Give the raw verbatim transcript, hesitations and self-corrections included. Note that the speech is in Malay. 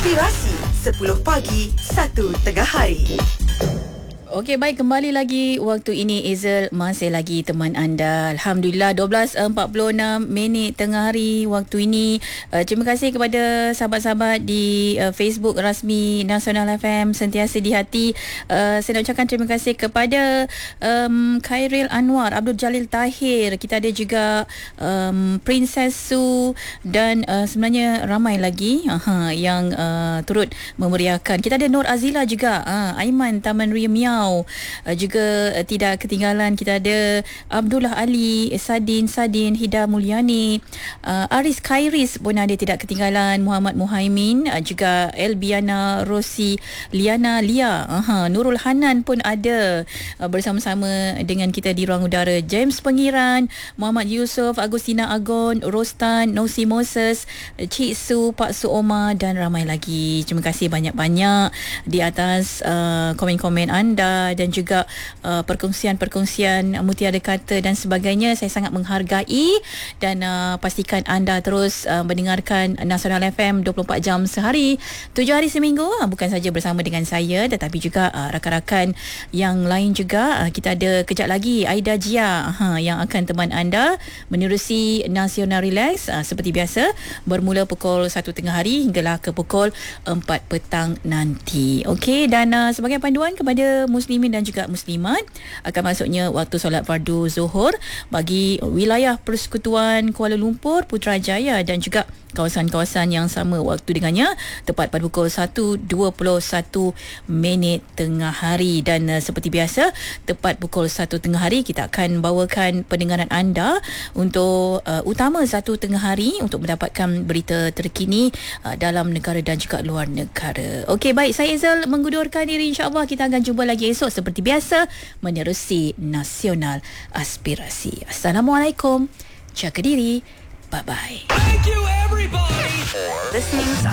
Aspirasi sepuluh pagi, satu tengah hari. Okey, baik, kembali lagi waktu ini. Ezel masih lagi teman anda. Alhamdulillah, dua belas empat puluh enam minit tengah hari waktu ini. Uh, terima kasih kepada sahabat-sahabat di uh, Facebook rasmi Nasional F M, sentiasa di hati. Uh, saya nak ucapkan terima kasih kepada um, Khairil Anwar, Abdul Jalil Tahir. Kita ada juga um, Princess Su dan uh, sebenarnya ramai lagi uh, yang uh, turut memeriahkan. Kita ada Nur Azila juga, uh, Aiman Taman Ria Miau. Uh, juga uh, tidak ketinggalan kita ada Abdullah Ali, Sadin Sadin, Hida Mulyani, uh, Aris Khairis pun ada tidak ketinggalan, Muhammad Muhaimin, uh, juga Elbiana Rosi, Liana Lia, uh, Nurul Hanan pun ada uh, bersama-sama dengan kita di ruang udara. James Pengiran, Muhammad Yusof, Agustina Agon, Rostan, Nosi Moses, Cik Su, Pak Su Omar dan ramai lagi. Terima kasih banyak-banyak di atas uh, komen-komen anda dan juga uh, perkongsian-perkongsian mutiara kata dan sebagainya. Saya sangat menghargai dan uh, pastikan anda terus uh, mendengarkan Nasional F M dua puluh empat jam sehari, tujuh hari seminggu, uh, bukan saja bersama dengan saya tetapi juga uh, rakan-rakan yang lain juga. Uh, kita ada kejap lagi Aida Jia uh, yang akan teman anda menerusi Nasional Relax uh, seperti biasa, bermula pukul satu tengah hari hinggalah ke pukul empat petang nanti. Okey, dan uh, sebagai panduan kepada muslimin dan juga muslimat, akan masuknya waktu solat fardu Zuhur bagi wilayah Persekutuan Kuala Lumpur, Putrajaya dan juga kawasan-kawasan yang sama waktu dengannya, tepat pada pukul satu dua puluh satu minit tengah hari. Dan uh, seperti biasa, tepat pukul satu tengah hari kita akan bawakan pendengaran anda untuk uh, utama satu tengah hari untuk mendapatkan berita terkini uh, dalam negara dan juga luar negara. Okey, baik, saya Ezel mengundurkan diri. InsyaAllah kita akan jumpa lagi esok seperti biasa menerusi Nasional Aspirasi. Assalamualaikum, jaga diri, bye-bye. Listening